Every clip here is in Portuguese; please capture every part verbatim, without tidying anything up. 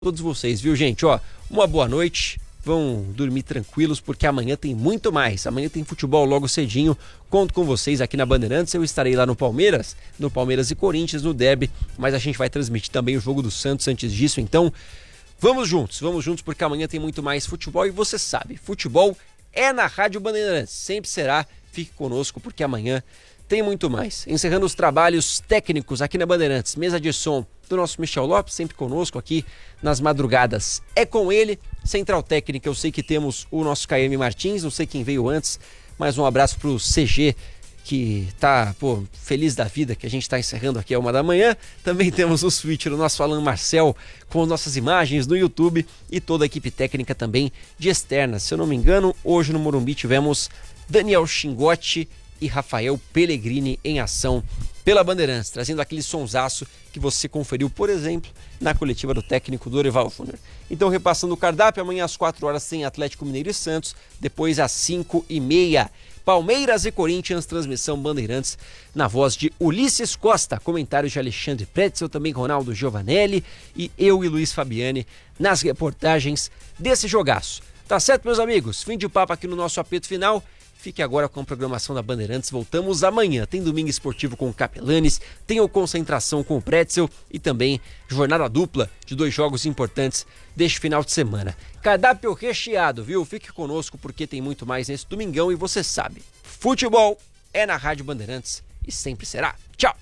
todos vocês, viu, gente? Ó, uma boa noite. Vão dormir tranquilos porque amanhã tem muito mais. Amanhã tem futebol logo cedinho. Conto com vocês aqui na Bandeirantes. Eu estarei lá no Palmeiras, no Palmeiras e Corinthians, no derby. Mas a gente vai transmitir também o jogo do Santos antes disso. Então, vamos juntos, vamos juntos porque amanhã tem muito mais futebol. E você sabe, futebol é na Rádio Bandeirantes. Sempre será. Fique conosco porque amanhã tem muito mais. Encerrando os trabalhos técnicos aqui na Bandeirantes. Mesa de som do nosso Michel Lopes, sempre conosco aqui nas madrugadas. É com ele. Central Técnica, eu sei que temos o nosso K M Martins, não sei quem veio antes, mas um abraço pro C G, que tá, pô, feliz da vida, que a gente tá encerrando aqui a uma da manhã. Também temos o switch do nosso Alan Marcel, com as nossas imagens no YouTube, e toda a equipe técnica também de externas. Se eu não me engano, hoje no Morumbi tivemos Daniel Chingotti e Rafael Pellegrini em ação pela Bandeirantes, trazendo aquele sonsaço que você conferiu, por exemplo, na coletiva do técnico Dorival Júnior. Então, repassando o cardápio, amanhã às quatro horas tem Atlético Mineiro e Santos, depois às cinco e meia, Palmeiras e Corinthians, transmissão Bandeirantes, na voz de Ulisses Costa, comentários de Alexandre Pretzel, também Ronaldo Giovanelli, e eu e Luiz Fabiani nas reportagens desse jogaço. Tá certo, meus amigos? Fim de papo aqui no nosso apito final. Fique agora com a programação da Bandeirantes. Voltamos amanhã. Tem Domingo Esportivo com o Capelanes, tem o Concentração com o Pretzel e também jornada dupla de dois jogos importantes deste final de semana. Cardápio recheado, viu? Fique conosco porque tem muito mais nesse domingão e você sabe, futebol é na Rádio Bandeirantes e sempre será. Tchau!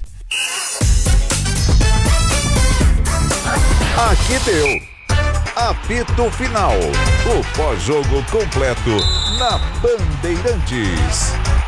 Aqui deu. Apito Final. O pós-jogo completo na Bandeirantes.